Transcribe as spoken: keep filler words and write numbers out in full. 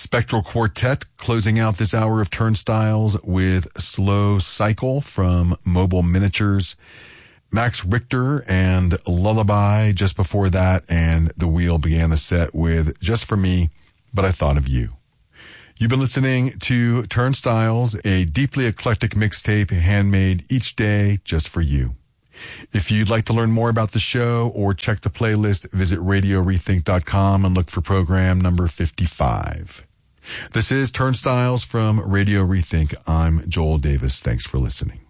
Spectral Quartet closing out this hour of Turnstiles with Slow Cycle from Mobile Miniatures. Max Richter and Lullaby just before that, and The Wheel began the set with Just For Me, But I Thought of You. You've been listening to Turnstiles, a deeply eclectic mixtape handmade each day just for you. If you'd like to learn more about the show or check the playlist, visit radio rethink dot com and look for program number fifty-five. This is Turnstiles from Radio Rethink. I'm Joel Davis. Thanks for listening.